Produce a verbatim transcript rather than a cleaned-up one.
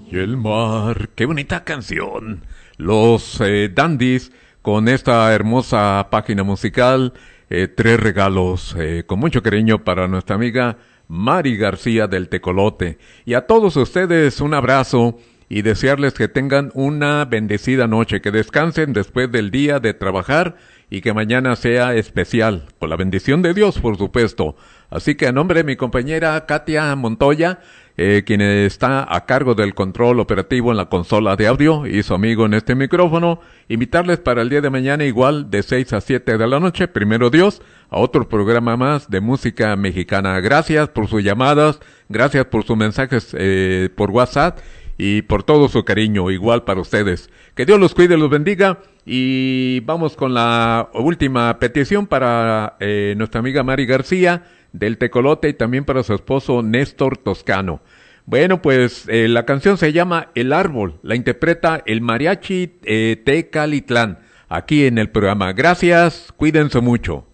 Y el mar, qué bonita canción. Los eh, Dandies con esta hermosa página musical, eh, tres regalos eh, con mucho cariño para nuestra amiga Mari García del Tecolote. Y a todos ustedes un abrazo y desearles que tengan una bendecida noche, que descansen después del día de trabajar y que mañana sea especial, con la bendición de Dios, por supuesto. Así que a nombre de mi compañera Katia Montoya, eh, quien está a cargo del control operativo en la consola de audio y su amigo en este micrófono, invitarles para el día de mañana igual de seis a siete de la noche, primero Dios, a otro programa más de música mexicana. Gracias por sus llamadas, gracias por sus mensajes eh, por WhatsApp y por todo su cariño, igual para ustedes. Que Dios los cuide, los bendiga. Y vamos con la última petición para eh, nuestra amiga Mari García del Tecolote y también para su esposo Néstor Toscano. Bueno, pues eh, la canción se llama El Árbol, la interpreta el Mariachi eh, Tecalitlán, aquí en el programa. Gracias, cuídense mucho.